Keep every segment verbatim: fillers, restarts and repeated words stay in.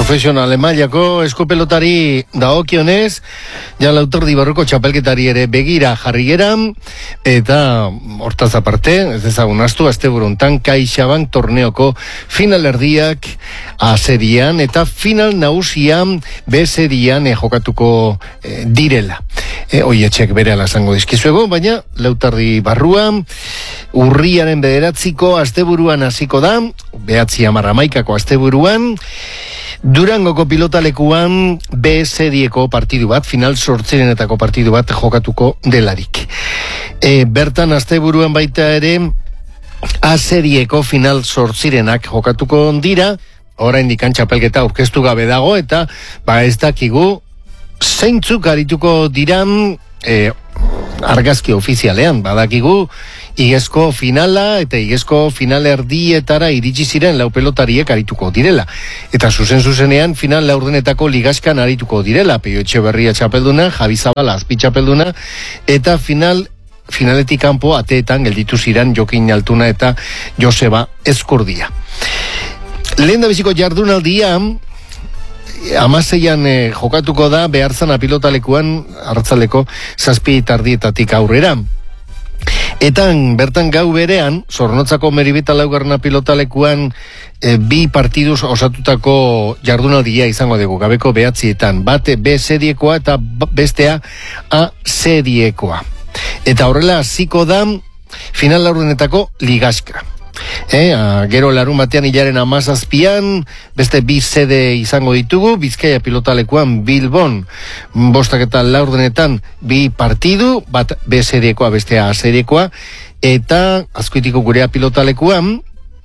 Profesional mailako eskupelotari dagokionez, ja lauterdi barruko txapelketari ere begira jarri geran, eta hortaz aparte, ez ezagun astu, asteburuntan CaixaBank torneoko finalerdiak A serian eta final nagusian B serian e, jokatuko e, direla. E, Oietxek bere alasango dizkizuego, baina lauterdi barruan, urriaren bederatziko asteburuan hasiko da, behatzi hamar hamaikako asteburuan, Durangoko pilotalekuan B serieko partidu bat, final sortzirenetako partidu bat jokatuko delarik. E, bertan asteburuan baita ere A serieko final sortzirenak jokatuko dira, oraindik txapelketa aurkeztu gabe dago, eta ba ez dakigu zeintzuk arituko diran e, argazki ofizialean, badakigu igezko finala eta igezko final erdietara iritsi ziren lau pelotariek arituko direla. Eta zuzen zuzenean final laurdenetako ligaskan arituko direla. Peio Etxeberria txapelduna, Javi Zabala azpi txapelduna, eta final finaletik kanpo ateetan gelditu ziren Jokin Altuna eta Joseba Ezkurdia. Lehen da biziko jardunaldia hamaseian eh, jokatuko da Beharzana pilotalekuan arratzaldeko zazpi tardietatik aurrera. Eta bertan gau berean, Zornotzako Meribita laugarrena pilotalekuan e, bi partiduz osatutako jardunaldia izango dugu, gabeko behatzietan. Bate B seriekoa eta bestea A seriekoa. Eta horrela hasiko da final laurdenetako ligaska. E, a, gero larun batean hilaren amazazpian, beste bi sede izango ditugu, Bizkaia pilotalekuan Bilbon, bostak eta laurdenetan bi partidu, bat B seriekoa, bestea A seriekoa, eta Azkoitiko Gurea pilotalekuan,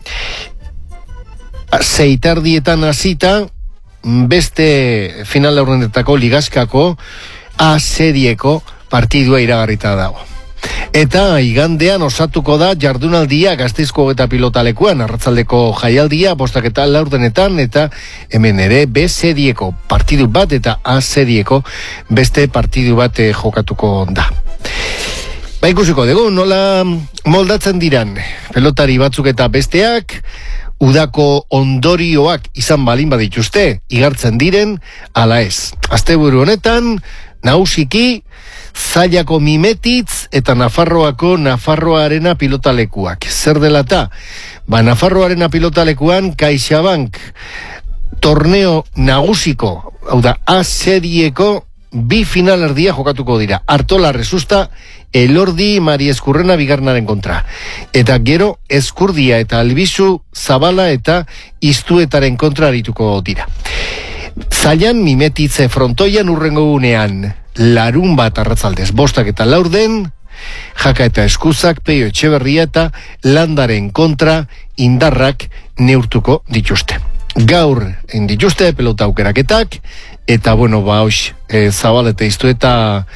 zeitardietan hasita, beste final laurdenetako ligaskako A serieko partidua iragarrita dago. Eta igandean osatuko da jardunaldia Gasteizko eta pilotalekuan, arratzaldeko jaialdia, bostak eta laurdenetan, eta hemen ere B serieko partidu bat eta A serieko beste partidu bat jokatuko da. Ba ikusiko dugu, nola moldatzen diran pelotari batzuk eta besteak, udako ondorioak izan balin badituzte, igartzen diren, ala ez. Asteburu honetan, nagusiki, Zailako Mimetitz eta Nafarroako Nafarroarena pilotalekuak. Zer dela ta? Ba, Nafarroarena pilotalekuan CaixaBank torneo nagusiko, hau da, A serieko bi finalerdia jokatuko dira. Artola Resusta, Elordi Mari Eskurrena bigarnaren kontra. Eta gero Eskurdia eta Albizu Zabala eta Iztuetaren kontra arituko dira. Zailan Mimetitze frontoian urrengo gunean, larun bat arratzaldez, bostak eta laurden, Jaka eta Eskuzak, Peio Etxeberria eta Landaren kontra indarrak neurtuko dituzte. Gaur dituzte pelota aukeraketak, eta bueno, ba, hox, e, Zabal eta Iztu eta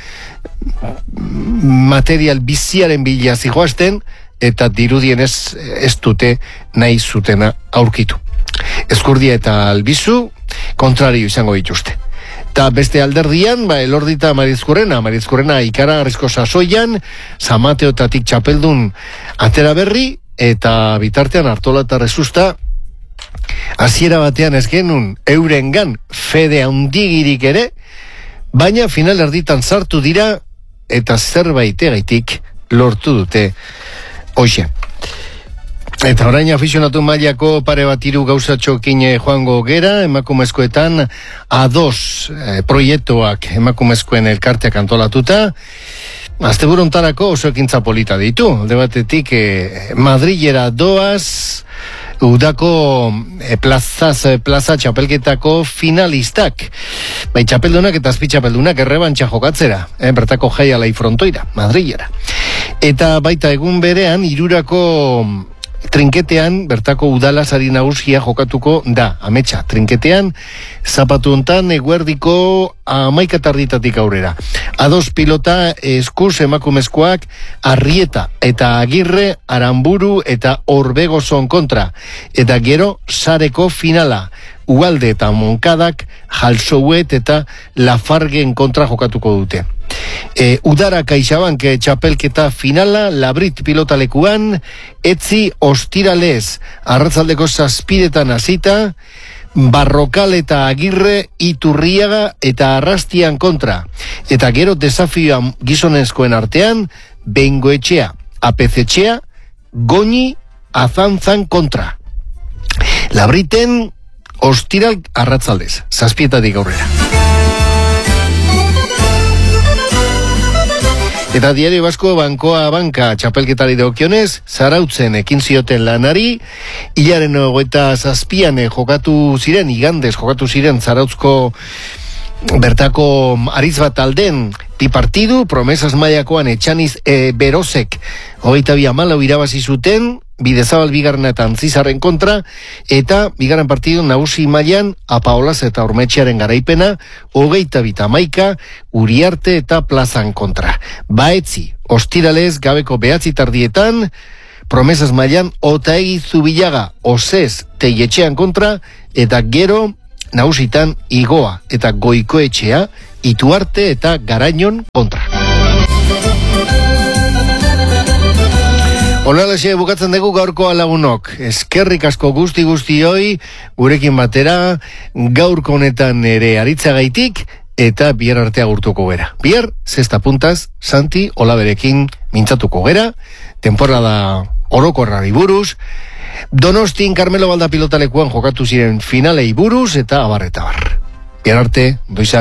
material biziaren bila zijoazten, eta dirudienez ez dute nahi zutena aurkitu. Eskurdia eta Albizu kontrario izango dituzte. Eta beste alderdian, ba, Elordi eta Marizkurrena, Marizkurrena ikaragarrizko sasoian, Zamateotatik txapeldun atera berri, eta bitartean Artola eta Resusta, hasiera batean ez genuen eurengan fede handigirik ere, baina final erditan sartu dira, eta zerbait egaitik lortu dute hoxe. Eta orain afizionatu mailako pare bat hiru gauzatxokin joango gera, emakumezkoetan A dos e, proiektuak emakumezkoen elkarteak antolatuta, asteburuntarako oso ekintza polita ditu. Alde batetik e, Madrilera doaz, udako e, plazaz, e, plaza txapelketako finalistak. Bai, txapeldunak eta azpi txapeldunak errebantxa jokatzera, e, bertako jaialai frontoira, Madrilera. Eta baita egun berean, hirurako trinketean, bertako udalasari nagusia jokatuko da, ametsa, trinketean, zapatu hontan eguerdiko hamaika tarditatik aurrera. A dos pilota Eskuz emakumezkoak Arrieta eta Agirre, Aramburu eta Orbegozon kontra. Eta gero, Sareko finala, Ugalde eta Monkadak, Jalsouet eta Lafargen kontra jokatuko dute. E, udara CaixaBank txapelketa finala Labrit pilotalekuan, etzi ostiralez arratzaldeko zazpiretan hasita, Barrokal eta Agirre, Iturriaga eta Arrastian kontra. Eta gero desafioan gizonezkoen artean, Bengoetxea, Apezetxea, Goñi, Azantzan kontra. Labriten, ostiral arratzaldez, zazpietatik aurrera. Eta Diario Basko Bankoa Banka txapelketari daukionez, Zarautzen ekin zioten lanari, hilaren hogeita zazpian jokatu ziren, igandez jokatu ziren Zarautzko bertako aritz bat alden, bi partidu, promesas mailakoan Etxaniz e, Berozek, hogeita bi amalau irabazi zuten, Bidezabal bigarrena eta Antzizarren kontra, eta bigarren partidu nagusi mailan Apaolaz eta Ormetxearen garaipena, hogeita bi amaika, Uriarte eta Plazan kontra. Baetzi, ostiralez gabeko behatzi tardietan, promesas mailan Otaegi Zubillaga, Osez, Teietxean kontra, eta gero nagusitan Igoa eta Goikoetxea, Ituarte eta Garainon kontra. Olalaxe bukatzen dugu gaurko lagunok. Eskerrik asko guzti guztioi, gurekin batera, gaurko honetan ere aritzagaitik, eta bihar arte agurtuko gera. Bihar, zesta puntaz, Santi Olaberekin mintzatuko gera, temporada orokorrari buruz, Donostin Carmelo Balda pilotalekuan jokatu ziren finalei buruz, eta abar eta bar. Bihar arte, doizan.